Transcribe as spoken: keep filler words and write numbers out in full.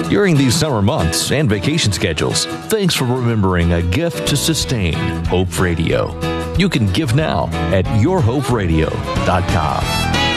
during these summer months and vacation schedules. Thanks for remembering a gift to sustain Hope Radio. You can give now at your hope radio dot com.